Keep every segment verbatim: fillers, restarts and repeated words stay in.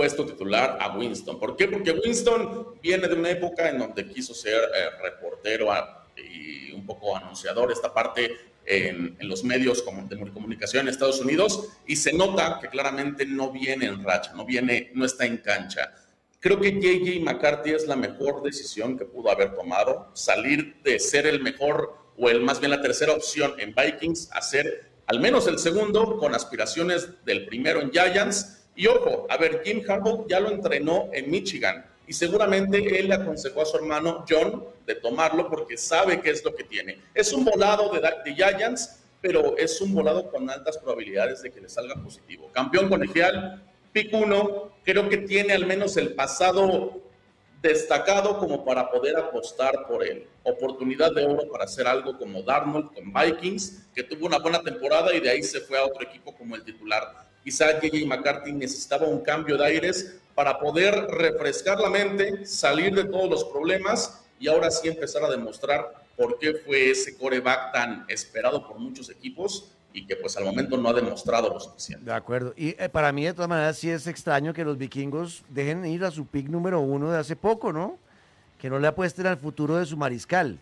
puesto titular a Winston. ¿Por qué? Porque Winston viene de una época en donde quiso ser eh, reportero a, y un poco anunciador, esta parte en, en los medios de comunicación en Estados Unidos, y se nota que claramente no viene en racha, no, viene, no está en cancha. Creo que J J McCarthy es la mejor decisión que pudo haber tomado, salir de ser el mejor o el más bien la tercera opción en Vikings a ser al menos el segundo con aspiraciones del primero en Giants. Y ojo, a ver, Jim Harbaugh ya lo entrenó en Michigan y seguramente él le aconsejó a su hermano John de tomarlo porque sabe qué es lo que tiene. Es un volado de, de Giants, pero es un volado con altas probabilidades de que le salga positivo. Campeón colegial, pick uno, creo que tiene al menos el pasado destacado como para poder apostar por él. Oportunidad de oro para hacer algo como Darnold con Vikings, que tuvo una buena temporada y de ahí se fue a otro equipo como el titular. Quizá J J McCarthy necesitaba un cambio de aires para poder refrescar la mente, salir de todos los problemas y ahora sí empezar a demostrar por qué fue ese quarterback tan esperado por muchos equipos y que pues al momento no ha demostrado lo suficiente. De acuerdo. Y eh, para mí de todas maneras sí es extraño que los vikingos dejen ir a su pick número uno de hace poco, ¿no? Que no le apuesten al futuro de su mariscal.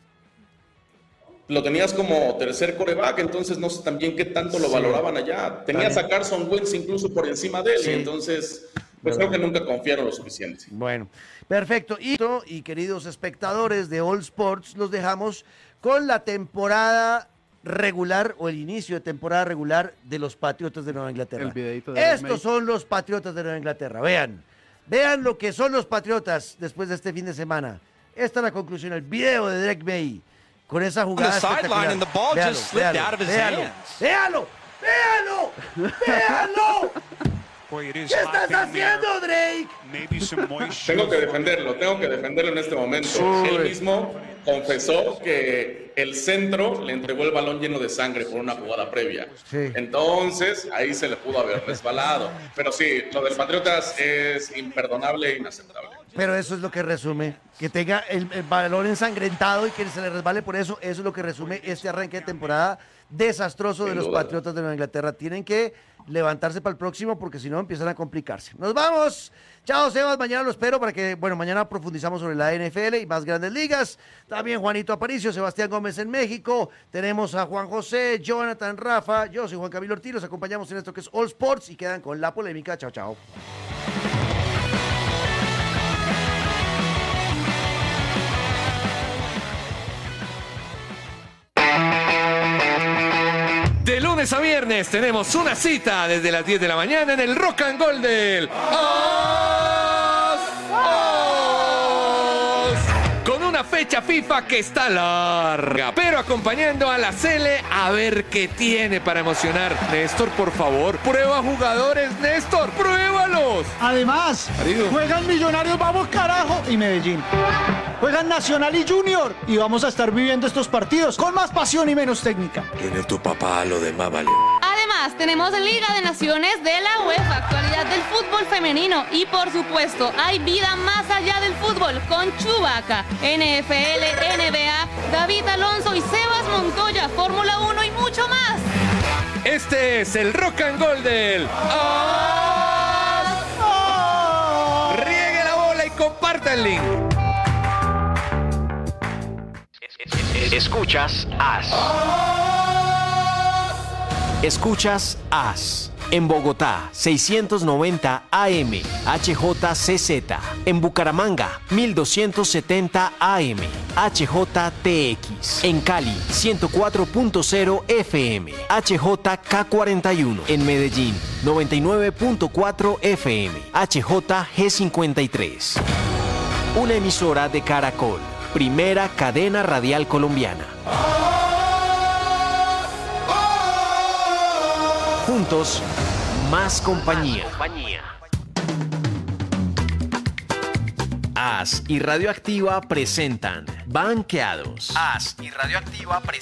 Lo tenías como tercer quarterback, entonces no sé también qué tanto lo sí. valoraban allá. Tenías a Carson Wentz incluso por encima de él, sí. y entonces pues creo que nunca confiaron lo suficiente. Bueno, perfecto. Y, y queridos espectadores de All Sports, los dejamos con la temporada regular o el inicio de temporada regular de los Patriotas de Nueva Inglaterra. Estos son los Patriotas de Nueva Inglaterra. Vean, vean lo que son los Patriotas después de este fin de semana. Esta es la conclusión, el video de Drake May con esa jugada espectacular. Véalo, véalo, véalo, véalo, véalo, véalo. ¿Qué estás haciendo, Drake? Tengo que defenderlo, tengo que defenderlo en este momento. Uy. Él mismo confesó que el centro le entregó el balón lleno de sangre por una jugada previa. Sí. Entonces, ahí se le pudo haber resbalado. Pero sí, lo del Patriotas es imperdonable e inaceptable. Pero eso es lo que resume, que tenga el, el balón ensangrentado y que se le resbale por eso, eso es lo que resume este arranque de temporada desastroso de los Patriotas de Nueva Inglaterra. Tienen que levantarse para el próximo porque si no empiezan a complicarse. ¡Nos vamos! Chao, Sebas, mañana lo espero para que, bueno, mañana profundizamos sobre la N F L y más grandes ligas. También Juanito Aparicio, Sebastián Gómez en México. Tenemos a Juan José, Jonathan, Rafa, yo soy Juan Camilo Ortiz, los acompañamos en esto que es All Sports y quedan con la polémica. Chao, chao. De lunes a viernes tenemos una cita desde las diez de la mañana en el Rock and Gold del As As, con una fecha FIFA que está larga, pero acompañando a la Cele a ver qué tiene para emocionar. Néstor, por favor, prueba jugadores, Néstor, pruébalos. Además, Marido. Juegan Millonarios, vamos carajo, y Medellín. Juegan Nacional y Junior y vamos a estar viviendo estos partidos con más pasión y menos técnica. Tiene tu papá, lo demás vale. Además, tenemos Liga de Naciones de la UEFA, actualidad del fútbol femenino y, por supuesto, hay vida más allá del fútbol con Chewbacca, N F L, N B A, David Alonso y Sebas Montoya, Fórmula uno y mucho más. Este es el Rock and Gold del As. Riegue la bola y comparta el link. Escuchas As. Escuchas As. En Bogotá, seiscientos noventa A M, H J C Z. En Bucaramanga, mil doscientos setenta A M, H J T X. En Cali, ciento cuatro punto cero F M, H J K cuarenta y uno. En Medellín, noventa y nueve punto cuatro F M, H J G cincuenta y tres. Una emisora de Caracol, primera cadena radial colombiana. Juntos, más compañía. As y Radioactiva presentan Banqueados. As y Radioactiva presentan